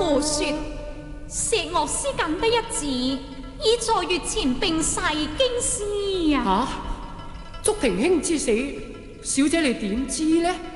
胡說！薛岳師僅得一子，已在月前病逝京師啊！ 祝庭卿之死，小姐你點知呢？